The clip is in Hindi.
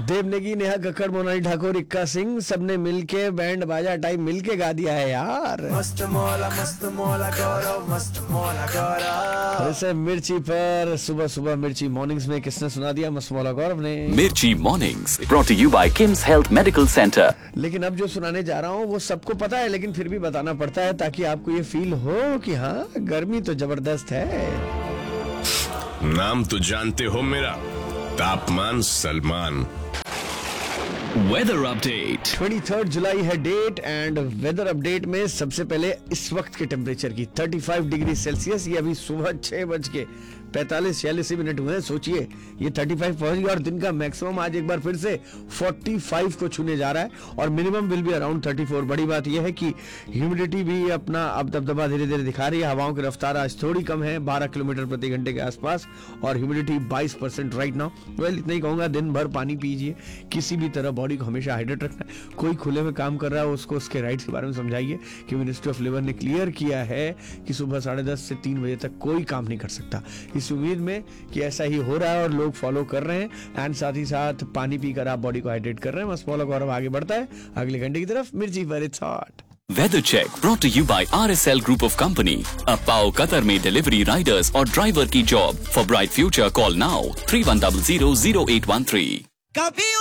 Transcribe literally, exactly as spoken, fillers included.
देवनेगी, नेहा कक्कड़, मोनाली ठाकुर, इक्का सिंह, सबने मिलके बैंड बाजा टाइप मिलके गा दिया है यार। मस्त मौला मस्त मौला गौरव, मस्त मौला गौरव। वैसे मिर्ची पर सुबह सुबह मिर्ची मॉर्निंग्स में किसने सुना दिया? मस्त मौला गौरव ने। मिर्ची mornings brought to you bye KIMS health medical centre. लेकिन अब जो सुनाने जा रहा हूँ वो सबको पता है, लेकिन फिर भी बताना पड़ता है ताकि आपको ये फील हो कि हाँ गर्मी तो जबरदस्त है। नाम तो जानते हो मेरा, तापमान सलमान। Weather update. तेईस जुलाई है डेट एंड वेदर अपडेट में सबसे पहले इस वक्त के टेम्परेचर की पैंतीस डिग्री सेल्सियस। ये अभी सुबह छह बज के पैंतालीस छियालीस मिनट हुए हैं। सोचिए ये पैंतीस पहुंच गया और दिन का मैक्सिमम आज एक बार फिर से पैंतालीस को छूने जा रहा है और मिनिमम विल भी अराउंड चौंतीस। बड़ी बात यह है कि ह्यूमिडिटी भी अपना अब दबदबा धीरे धीरे दिखा रही है। हवाओं की रफ्तार आज थोड़ी कम है, बारह किलोमीटर प्रति घंटे के आसपास, और ह्यूमिडिटी बाईस परसेंट राइट नाउ। वेल इतना ही कहूंगा, दिन भर पानी पीजिए, किसी भी तरह बॉडी को हमेशा हाइड्रेट रखना है। कोई खुले में काम कर रहा है उसको उसके राइट्स के बारे में समझाइए कि मिनिस्ट्री ऑफ लेबर ने क्लियर किया है कि सुबह साढ़े दस से तीन बजे तक कोई काम नहीं कर सकता। इस उम्मीद में कि ऐसा ही हो रहा है और लोग फॉलो कर रहे हैं एंड साथ ही साथ पानी पीकर आप बॉडी को हाइड्रेट कर रहे हैं। मस्त मौला गौरव आगे बढ़ता है अगले घंटे की तरफ। मिर्ची पर it's hot. Weather check brought to you bye R S L group of company. अब पाओ कतर में डिलीवरी, राइडर्स और ड्राइवर की job. For bright future call now three one double zero zero eight one three.